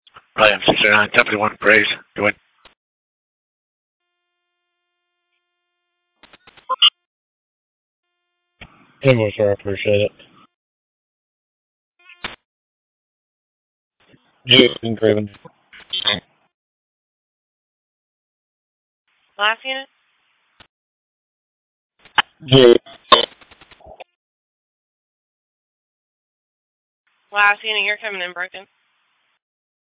Ryan 609, Deputy 1, Praise. Go ahead. Anyway, sir, I appreciate it. Jason Craven. Last unit? Last unit, you're coming in broken.